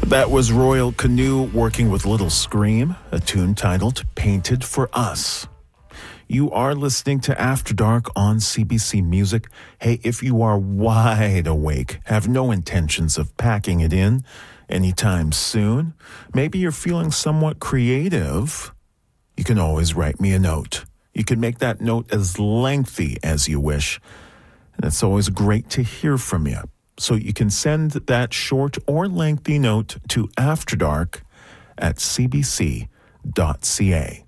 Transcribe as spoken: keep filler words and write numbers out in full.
That was Royal Canoe working with Little Scream, a tune titled Painted for Us. You are listening to After Dark on C B C Music. Hey, if you are wide awake, have no intentions of packing it in anytime soon, maybe you're feeling somewhat creative, you can always write me a note. You can make that note as lengthy as you wish, and it's always great to hear from you. So you can send that short or lengthy note to afterdark at c b c dot c a.